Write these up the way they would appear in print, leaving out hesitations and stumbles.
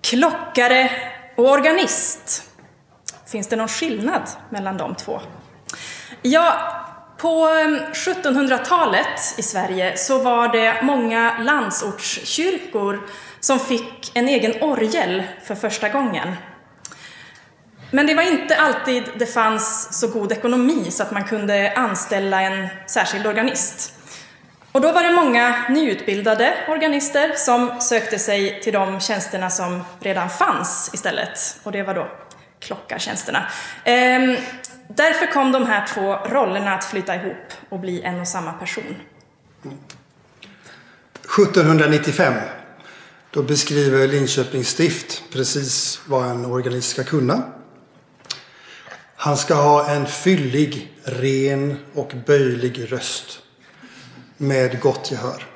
Klockare och organist. Finns det någon skillnad mellan de två? Ja, på 1700-talet i Sverige så var det många landsortskyrkor som fick en egen orgel för första gången. Men det var inte alltid det fanns så god ekonomi så att man kunde anställa en särskild organist. Och då var det många nyutbildade organister som sökte sig till de tjänsterna som redan fanns istället. Och det var då klockartjänsterna. Därför kom de här två rollerna att flytta ihop och bli en och samma person. 1795, då beskriver Linköpings stift precis vad en organist ska kunna. Han ska ha en fyllig, ren och böjlig röst med gott gehör.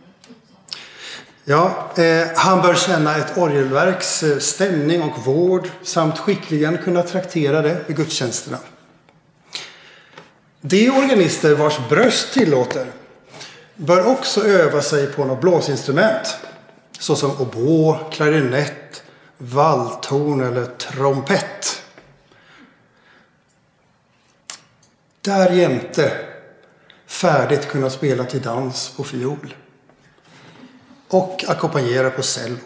Ja, han bör känna ett orgelverks stämning och vård samt skickligen kunna traktera det i gudstjänsterna. De organister vars bröst tillåter bör också öva sig på något blåsinstrument såsom oboe, klarinett, valthorn eller trompett. Därjämte färdigt kunna spela till dans på fiol och ackompanjera på cello.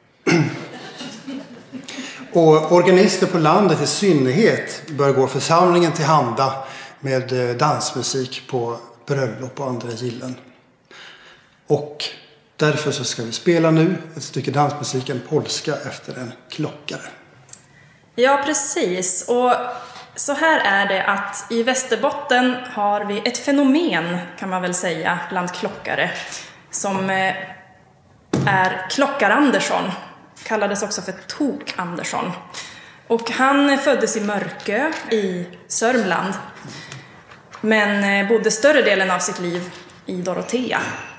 Och organister på landet i synnerhet bör gå församlingen till handa med dansmusik på bröllop och andra gillen. Och därför så ska vi spela nu ett stycke dansmusiken polska efter en klockare. Ja, precis. Och så här är det att i Västerbotten har vi ett fenomen, kan man väl säga, bland klockare som är Klockar-Andersson. Kallades också för Tok-Andersson. Och han föddes i Mörkö i Sörmland, men bodde större delen av sitt liv i Dorotea.